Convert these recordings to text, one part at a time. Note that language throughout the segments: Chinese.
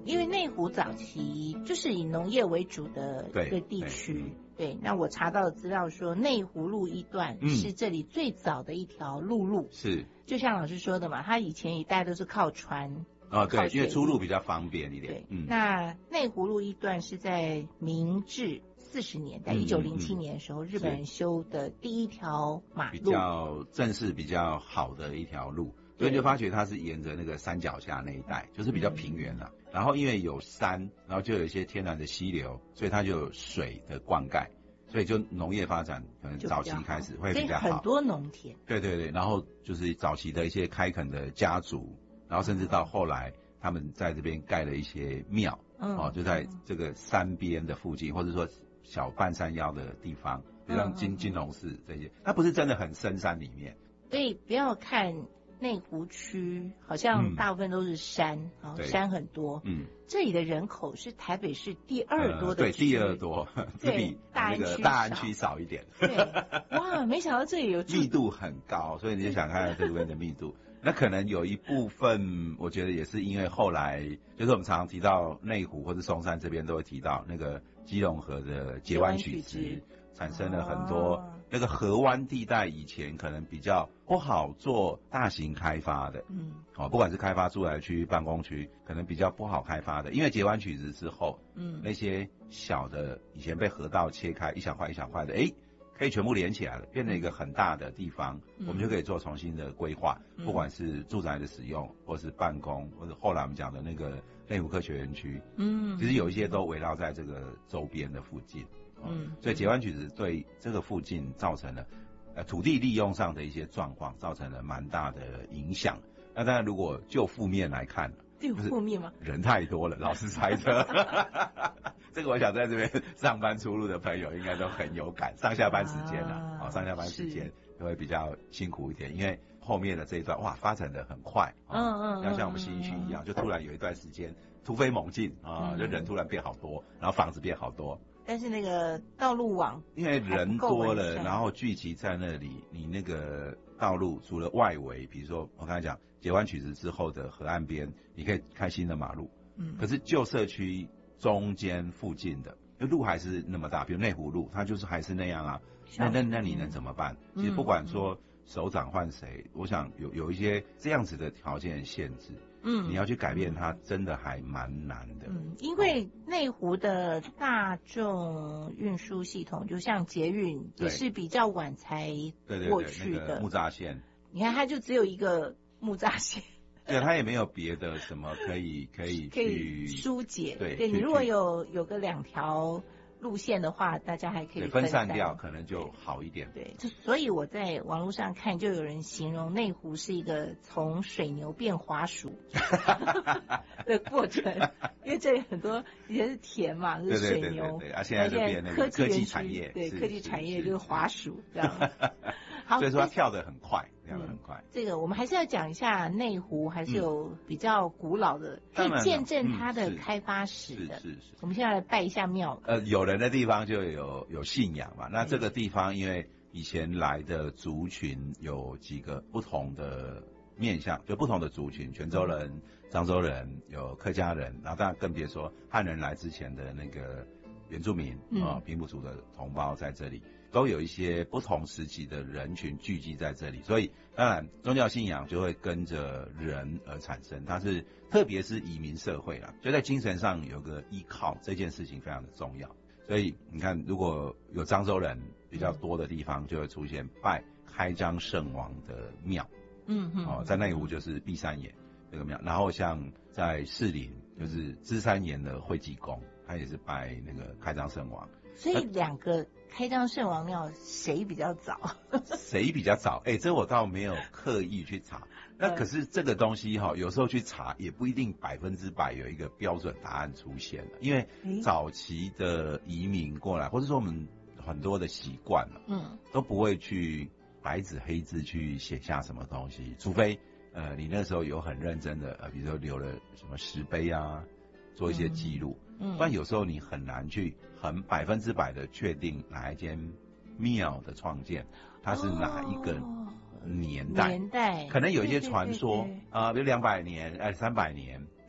因为内湖早期就是以农业为主的一个地区。对，那我查到的资料说，内湖路一段是这里最早的一条陆路。是，就像老师说的嘛，它以前一带都是靠船。 对，因为出入比较方便一点。 对，那内湖路一段是在明治40年代，1907年的时候，日本人修的第一条马路， 比较正式、比较好的一条路。所以就发觉它是沿着那个山脚下那一带，就是比较平原了。然后因为有山，然后就有一些天然的溪流，所以它就有水的灌溉，所以就农业发展可能早期开始会比较好。 很多农田。 对对对，然后就是早期的一些开垦的家族，然后甚至到后来他们在这边盖了一些庙，就在这个山边的附近，或者说小半山腰的地方，比如像金龙寺这些，它不是真的很深山里面。 所以不要看内湖区好像大部分都是山，山很多。这里的人口是台北市第2多的区， 对，第2多，只比那个大安区少一点。 对，哇，没想到这里有密度很高，所以你就想看这边的密度。那可能有一部分，我觉得也是因为后来，就是我们常常提到内湖或者松山这边都会提到那个基隆河的截弯曲直，产生了很多那个河湾地带，以前可能比较不好做大型开发的，不管是开发住宅区、办公区，可能比较不好开发的，因为截弯曲直之后，那些小的以前被河道切开一小块一小块的，可以全部连起来了，变成一个很大的地方，我们就可以做重新的规划，不管是住宅的使用，或是办公，或者后来我们讲的那个内湖科学园区，其实有一些都围绕在这个周边的附近，所以截弯曲直对这个附近造成了土地利用上的一些状况，造成了蛮大的影响。那当然，如果就负面来看， 有负面吗？ 人太多了，老是塞车。这个我想在这边上班出入的朋友应该都很有感，上下班时间上下班时间就会比较辛苦一点，因为后面的这一段发展的很快，要像我们新一区一样，就突然有一段时间突飞猛进就人突然变好多，然后房子变好多。 但是那个道路网因为人多了，然后聚集在那里，你那个道路除了外围，比如说我刚才讲截弯曲直之后的河岸边，你可以开新的马路，可是旧社区中间附近的路还是那么大，比如内湖路，它就是还是那样啊。那你能怎么办？其实不管说首长换谁，我想有一些这样子的条件限制，你要去改变它，真的还蛮难的。 因为内湖的大众运输系统，就像捷运，也是比较晚才过去的。 那个木栅线， 你看它就只有一个木栅线。 对，它也没有别的什么可以去疏解。 对， 你如果有个2条路线的话，大家还可以分散掉，可能就好一点。 对，所以我在网络上看，就有人形容内湖是一个从水牛变滑鼠的过程，因为这里很多以前是田嘛，是水牛， 对，现在就变那个科技产业， 对，科技产业就是滑鼠这样。 好，所以说它跳得很快， 这个我们还是要讲一下内湖，还是有比较古老的，可以见证它的开发史的。是。我们现在来拜一下庙。 有人的地方就有信仰嘛。那这个地方因为以前来的族群有几个不同的面向，就不同的族群，泉州人、漳州人，有客家人，然后当然更别说汉人来之前的那个原住民平埔族的同胞在这里。都有一些不同时期的人群聚集在这里，所以当然宗教信仰就会跟着人而产生，它是特别是移民社会啦，就在精神上有个依靠，这件事情非常的重要。所以你看，如果有漳州人比较多的地方，就会出现拜开漳圣王的庙，在内湖就是碧山岩这个庙，然后像在士林就是芝山岩的会济公，他也是拜那个开漳圣王。 所以2个开漳圣王庙谁比较早？ 谁比较早？这我倒没有刻意去查。那可是这个东西有时候去查也不一定100%有一个标准答案出现了，因为早期的移民过来，或者说我们很多的习惯都不会去白纸黑字去写下什么东西，除非你那时候有很认真的比如说留了什么石碑啊，做一些记录。不然有时候你很难去很100%的确定哪一间庙的创建，它是哪一个年代，可能有一些传说比如200年300年，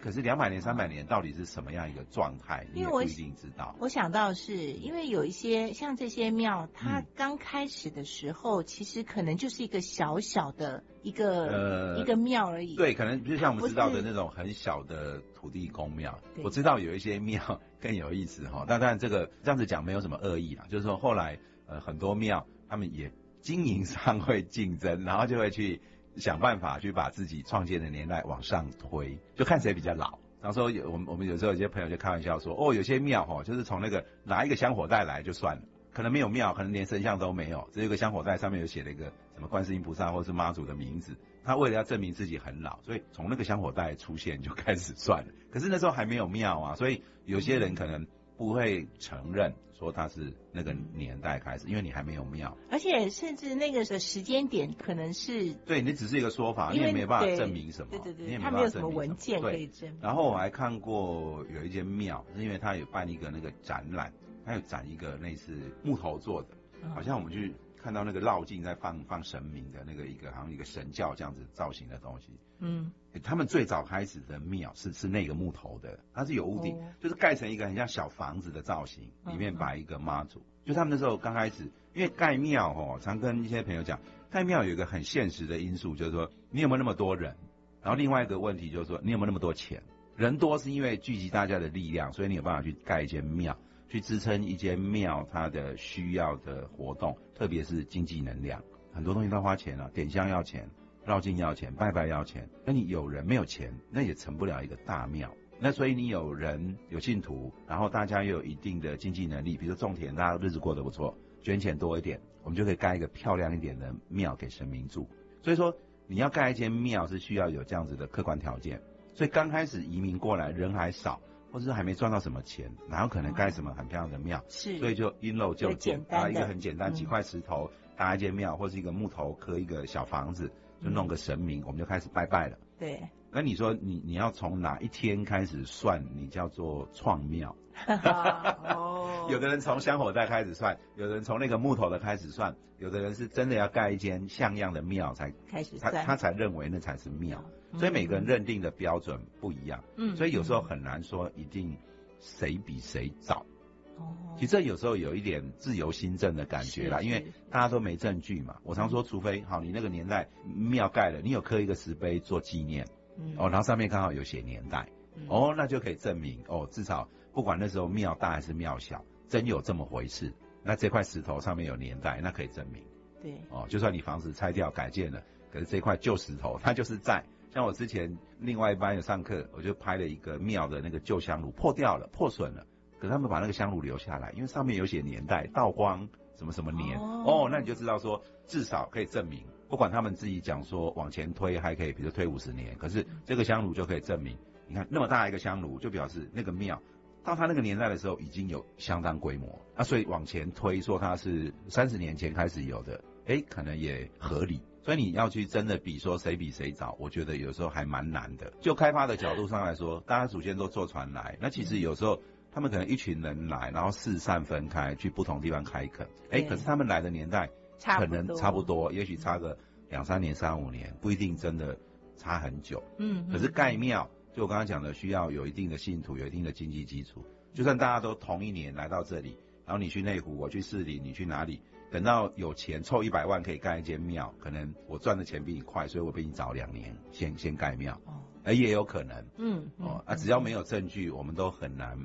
可是200年、300年到底是什么样一个状态，你也不一定知道。 我想到是因为有一些像这些庙，它刚开始的时候，其实可能就是一个小小的一个庙而已。 对，可能就像我们知道的那种很小的土地公庙。我知道有一些庙更有意思哈，但当然这样子讲没有什么恶意啦，就是说后来很多庙他们也经营上会竞争，然后就会去想办法去把自己创建的年代往上推，就看谁比较老。然后说我们有时候有些朋友就开玩笑说，有些庙就是从那个拿一个香火袋来就算了，可能没有庙，可能连神像都没有，只有一个香火袋上面有写了一个什么观世音菩萨或是妈祖的名字，他为了要证明自己很老，所以从那个香火袋出现就开始算了。可是那时候还没有庙啊，所以有些人可能不会承认说他是那个年代开始，因为你还没有庙， 而且甚至那个的时间点可能是对你只是一个说法，你也没办法证明什么， 对，他没有什么文件可以证明。 然后我还看过有一间庙，是因为他有办一个那个展览，他有展一个类似木头做的，好像我们去看到那个绕境在放神明的那个好像一个神教这样子造型的东西。他们最早开始的庙是那个木头的，它是有屋顶，就是盖成一个很像小房子的造型，里面摆一个妈祖。就他们那时候刚开始，因为盖庙常跟一些朋友讲，盖庙有一个很现实的因素，就是说你有没有那么多人，然后另外一个问题就是说你有没有那么多钱。人多是因为聚集大家的力量，所以你有办法去盖一间庙，去支撑一间庙它的需要的活动，特别是经济能量，很多东西都花钱啊，点香要钱，绕境要钱，拜拜要钱。那你有人没有钱，那也成不了一个大庙。那所以你有人有信徒，然后大家又有一定的经济能力，比如说种田，大家日子过得不错，捐钱多一点，我们就可以盖一个漂亮一点的庙给神明住。所以说你要盖一间庙是需要有这样子的客观条件。所以刚开始移民过来人还少，或者是还没赚到什么钱，哪有可能盖什么很漂亮的庙？ 是， 所以就因陋就简，一个很简单几块石头搭一间庙，或是一个木头刻一个小房子，就弄个神明，我们就开始拜拜了。 对。 那你说你要从哪一天开始算你叫做创庙？有的人从香火袋开始算，有的人从那个木头的开始算，有的人是真的要盖一间像样的庙才开始算，他才认为那才是庙。所以每个人认定的标准不一样，所以有时候很难说一定谁比谁早。其实这有时候有一点自由心证的感觉啦，因为大家都没证据嘛。我常说，除非好你那个年代庙盖了，你有刻一个石碑做纪念，然后上面刚好有写年代，那就可以证明至少不管那时候庙大还是庙小，真有这么回事。那这块石头上面有年代，那可以证明。 对， 就算你房子拆掉改建了，可是这块旧石头它就是在。像我之前另外一班有上课，我就拍了一个庙的那个旧香炉破掉了破损了，可是他们把那个香炉留下来，因为上面有写年代道光什么什么年，那你就知道说至少可以证明，不管他们自己讲说往前推还可以，比如推50年，可是这个香炉就可以证明，你看那么大一个香炉，就表示那个庙到他那个年代的时候已经有相当规模，所以往前推说它是30年前开始有的，可能也合理。所以你要去真的比说谁比谁早，我觉得有时候还蛮难的。就开发的角度上来说，大家祖先都坐船来，那其实有时候他们可能一群人来，然后四散分开去不同地方开垦，可是他们来的年代可能差不多，也许差个2-3年、3-5年，不一定真的差很久。可是盖庙，就我刚刚讲的，需要有一定的信徒，有一定的经济基础。就算大家都同一年来到这里，然后你去内湖，我去士林，你去哪里？等到有钱凑100万可以盖一间庙，可能我赚的钱比你快，所以我比你早2年先盖庙，也有可能，只要没有证据，我们都很难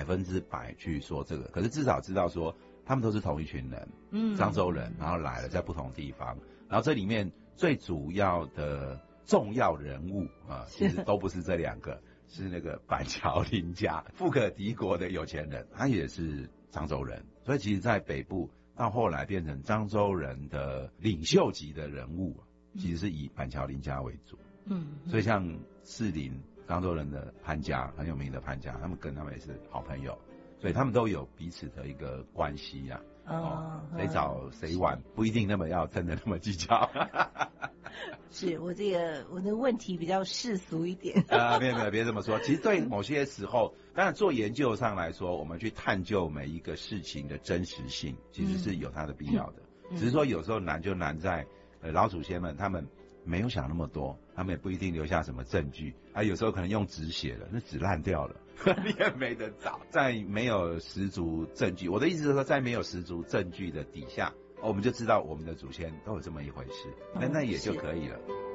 100%去说这个。可是至少知道说他们都是同一群人，漳州人，然后来了在不同地方，然后这里面最主要的重要人物其实都不是这2个，是那个板桥林家富可敌国的有钱人，他也是漳州人，所以其实在北部。到后来变成漳州人的领袖级的人物，其实是以板桥林家为主。所以像士林漳州人的潘家很有名的潘家，他们跟他们也是好朋友，所以他们都有彼此的一个关系呀。谁早谁晚不一定那么要真的那么计较。 是我的问题比较世俗一点。 没有，别这么说。其实对某些时候，当然做研究上来说，我们去探究每一个事情的真实性，其实是有它的必要的。只是说有时候难就难在，老祖先们他们没有想那么多，他们也不一定留下什么证据啊，有时候可能用纸写的，那纸烂掉了，你也没得找。在没有十足证据，我的意思是说，在没有十足证据的底下，我们就知道我们的祖先都有这么一回事，那也就可以了。